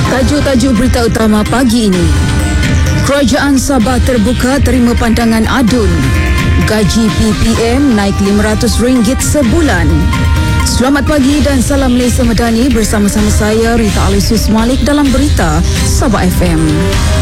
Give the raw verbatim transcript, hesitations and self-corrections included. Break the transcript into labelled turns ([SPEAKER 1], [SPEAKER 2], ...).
[SPEAKER 1] Tajuk-tajuk berita utama pagi ini. Kerajaan Sabah terbuka terima pandangan adun. Gaji P P M naik lima ratus ringgit sebulan. Selamat pagi dan salam Malaysia Madani, bersama-sama saya Rita Alisius Malik dalam berita Sabah F M.